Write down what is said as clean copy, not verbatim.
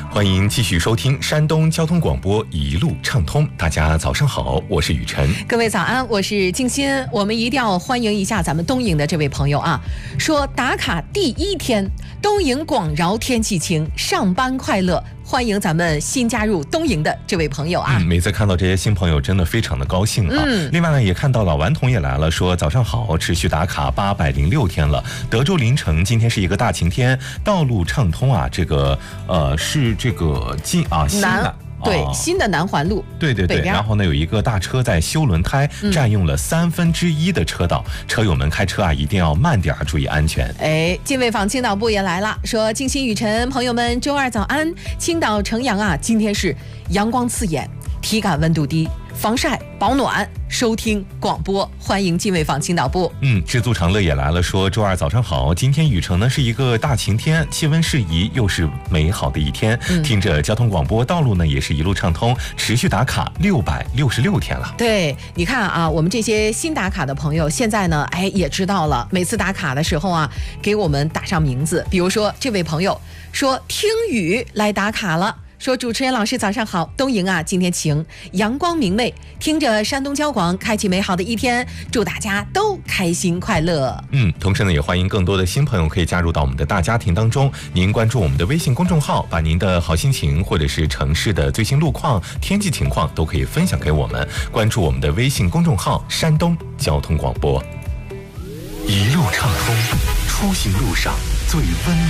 欢迎继续收听山东交通广播一路畅通。大家早上好，我是雨晨。 各位早安，我是静心。我们一定要欢迎一下咱们东营的这位朋友啊，说打卡第一天，东营广饶天气晴，上班快乐。欢迎咱们新加入东营的这位朋友啊！ 每次看到这些新朋友，真的非常的高兴啊！另外呢，也看到老顽童也来了，说早上好，持续打卡806天了。德州临城今天是一个大晴天，道路畅通啊。这个是这个新的。 对，新的南环路， 对，然后呢，有一个大车在修轮胎，占用了1/3的车道，车友们开车啊一定要慢点，注意安全。 近卫坊青岛部也来了，说静心雨晨，朋友们周二早安。青岛城阳啊，今天是阳光刺眼，体感温度低，防晒保暖，收听广播，欢迎近卫坊青岛部。 知足常乐也来了，说周二早上好，今天雨城呢是一个大晴天，气温适宜，又是美好的一天。听着交通广播，道路呢也是一路畅通，持续打卡666天了。 对，你看啊，我们这些新打卡的朋友，现在呢，也知道了，每次打卡的时候啊，给我们打上名字。比如说这位朋友说听雨来打卡了。说主持人老师早上好，东营啊今天晴，阳光明媚，听着山东交广，开启美好的一天，祝大家都开心快乐。 同时呢，也欢迎更多的新朋友可以加入到我们的大家庭当中。您关注我们的微信公众号，把您的好心情或者是城市的最新路况、天气情况都可以分享给我们。关注我们的微信公众号山东交通广播，一路畅通，出行路上最温